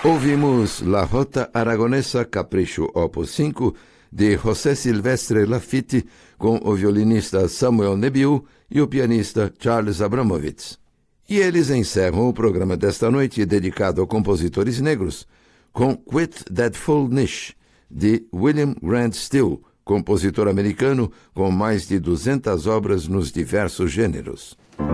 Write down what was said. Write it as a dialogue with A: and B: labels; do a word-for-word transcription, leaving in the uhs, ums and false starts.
A: Ouvimos La Rota Aragonesa Capricho Opus cinco, de José Silvestre Lafitte, com o violinista Samuel Nebiu e o pianista Charles Abramovitz. E eles encerram o programa desta noite, dedicado a compositores negros, com Quit That Fool Niche, de William Grant Still, compositor americano com mais de duzentas obras nos diversos gêneros.